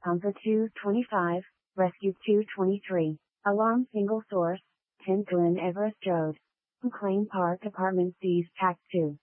Pumper 225, Rescue 223. Alarm single source, 10 Glen Everest Road. McLean Park Apartment seized Tac 2.